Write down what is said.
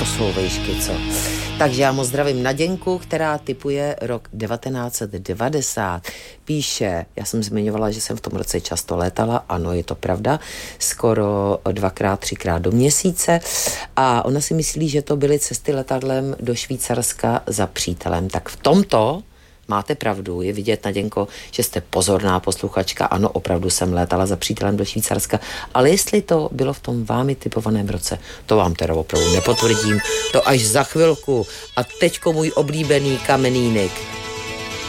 jsou vejšky, co? Takže já moc zdravím Naděnku, která tipuje rok 1990. Píše, já jsem zmiňovala, že jsem v tom roce často létala, ano, je to pravda, skoro 2x, 3x do měsíce a ona si myslí, že to byly cesty letadlem do Švýcarska za přítelem. Tak v tomto máte pravdu, je vidět, Naděnko, že jste pozorná posluchačka. Ano, opravdu jsem létala za přítelem do Švýcarska, ale jestli to bylo v tom vámi typovaném roce, to vám teda opravdu nepotvrdím, to až za chvilku. A teďko můj oblíbený kamenýnek.